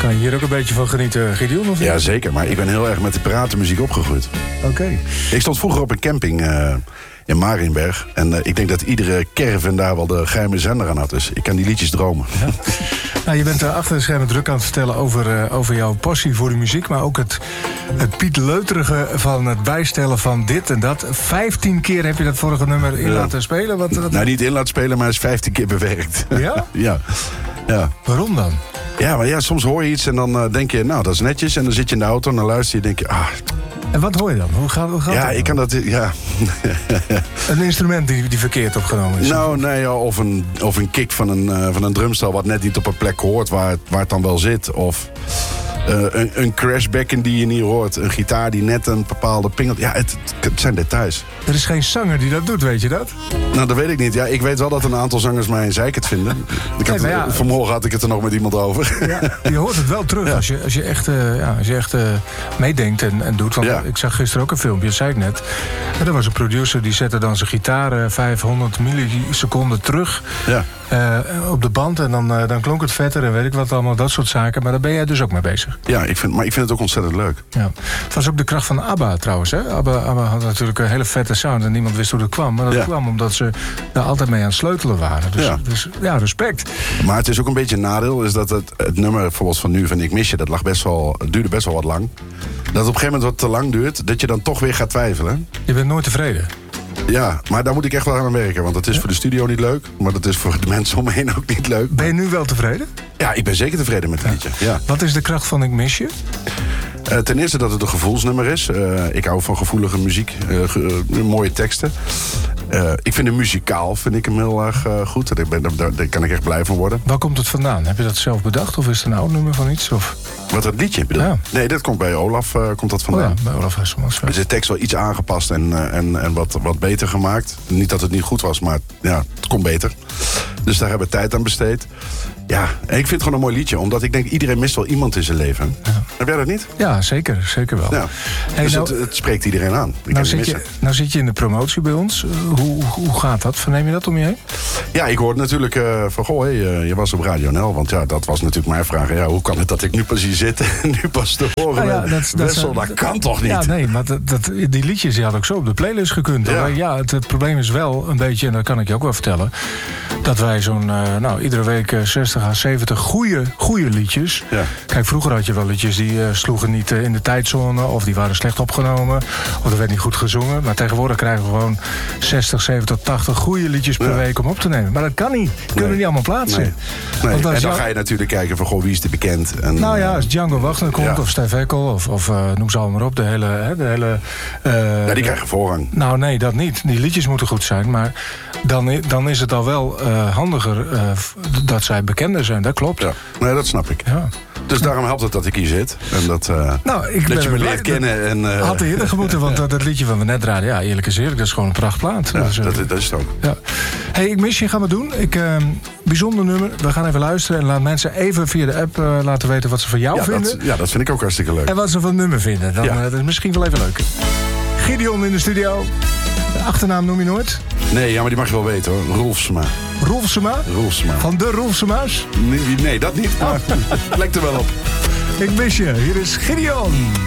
Kan je hier ook een beetje van genieten, Gideon? Of Ja, zeker. Maar ik ben heel erg met de piratenmuziek opgegroeid. Oké. Ik stond vroeger op een camping in Marienberg. En ik denk dat iedere caravan daar wel de geheime zender aan had. Dus ik kan die liedjes dromen. Ja. Nou, je bent achter de schermen druk aan het vertellen over jouw passie voor de muziek. Maar ook het Piet Leuterige van het bijstellen van dit en dat. 15 keer heb je dat vorige nummer in laten spelen. Nou, niet in laten spelen, maar is 15 keer bewerkt. Ja? Ja. Waarom dan? Ja, maar soms hoor je iets en dan denk je, nou, dat is netjes. En dan zit je in de auto en dan luister je en denk je, En wat hoor je dan? Hoe gaat ja, dat? ik kan dat, ja. Een instrument die verkeerd opgenomen is? Nou, nee, of een kick van een drumstel wat net niet op een plek hoort waar het dan wel zit. Of een crashbecken die je niet hoort. Een gitaar die net een bepaalde pingel. Ja, het zijn details. Er is geen zanger die dat doet, weet je dat? Nou, dat weet ik niet. Ja, ik weet wel dat een aantal zangers mij een zeikert vinden. Vanmorgen had ik het er nog met iemand over. Ja, je hoort het wel terug als je echt meedenkt en doet. Want ik zag gisteren ook een filmpje, dat zei ik net. En er was een producer die zette dan zijn gitaar 500 milliseconden terug op de band. En dan klonk het vetter en weet ik wat allemaal, dat soort zaken. Maar daar ben jij dus ook mee bezig. Ja, ik vind het ook ontzettend leuk. Ja. Het was ook de kracht van ABBA trouwens. Hè? ABBA had natuurlijk een hele vette sound en niemand wist hoe dat kwam. Maar dat kwam omdat ze daar altijd mee aan het sleutelen waren. Dus respect. Maar het is ook een beetje een nadeel, is dat het nummer bijvoorbeeld van nu van Ik Mis Je, dat duurde best wel wat lang. Dat het op een gegeven moment wat te lang duurt, dat je dan toch weer gaat twijfelen. Je bent nooit tevreden. Ja, maar daar moet ik echt wel aan werken. Want het is voor de studio niet leuk. Maar dat is voor de mensen om me heen ook niet leuk. Ben je nu wel tevreden? Ja, ik ben zeker tevreden met het liedje. Ja. Wat is de kracht van Ik Mis Je? Ten eerste dat het een gevoelsnummer is. Ik hou van gevoelige muziek. Mooie teksten. Ik vind hem muzikaal heel erg goed. Daar kan ik echt blij van worden. Waar komt het vandaan? Heb je dat zelf bedacht? Of is het een oud nummer van iets? Of? Wat, dat liedje bedoel? Ja. Nee, dat komt bij Olaf komt dat vandaan. Bij Olaf Hesselmans. Dus de tekst wel iets aangepast en wat beter gemaakt. Niet dat het niet goed was, maar ja, het kon beter. Dus daar hebben we tijd aan besteed. Ja, en ik vind het gewoon een mooi liedje. Omdat ik denk, iedereen mist wel iemand in zijn leven. Ja. Heb jij dat niet? Ja, zeker wel. Ja. Dus het spreekt iedereen aan. Nou zit je in de promotie bij ons. Hoe gaat dat? Verneem je dat om je heen? Ja, ik hoorde natuurlijk van, je was op Radio NL. Want ja, dat was natuurlijk mijn vraag. Ja, hoe kan het dat ik nu pas hier zit en nu pas te horen ben? Dat kan toch niet? Ja, nee, maar die liedjes die hadden ook zo op de playlist gekund. Ja, het probleem is wel een beetje, en dat kan ik je ook wel vertellen, dat wij zo'n, iedere week 60 à 70 goede liedjes. Ja. Kijk, vroeger had je wel liedjes die sloegen niet in de tijdzone, of die waren slecht opgenomen, of er werd niet goed gezongen. Maar tegenwoordig krijgen we gewoon 60, 70, 80 goede liedjes per week om op te nemen. Maar dat kan niet. Kunnen we niet allemaal plaatsen. Nee. En dan ga je natuurlijk kijken van, wie is er bekend? En, als Django Wagner komt, of Stef Ekkel, of noem ze allemaal op, de hele die krijgen voorrang. Nou, nee, dat niet. Die liedjes moeten goed zijn, maar dan is het al wel handiger dat zij bekender zijn. Dat klopt. Ja, nee, dat snap ik. Ja. Dus daarom helpt het dat ik hier zit. En dat je me leert kennen. Had eerder gemoeten, want dat liedje van we net draaien, ja, eerlijk is eerlijk, dat is gewoon een prachtplaat. Ja, dus, dat is het ook. Ja. Hey, Ik Mis Je gaan we doen. Bijzonder nummer. We gaan even luisteren en laat mensen even via de app laten weten wat ze van jou vinden. Dat vind ik ook hartstikke leuk. En wat ze van het nummer vinden. Dat is misschien wel even leuk. Gideon in de studio. De achternaam noem je nooit? Nee, maar die mag je wel weten hoor. Rolfsema. Rolfsema? Rolfsema. Van de Rolfsema's? Nee, dat niet. Maar het lijkt er wel op. Ik Mis Je. Hier is Gideon.